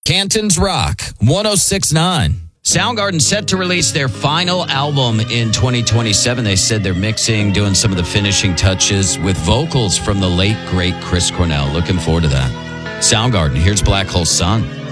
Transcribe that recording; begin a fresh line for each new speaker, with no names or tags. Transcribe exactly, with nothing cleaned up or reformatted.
Canton's Rock, one oh six point nine. Soundgarden set to release their final album in twenty twenty-seven. They said they're mixing, doing some of the finishing touches with vocals from the late, great Chris Cornell. Looking forward to that. Soundgarden, here's Black Hole Sun.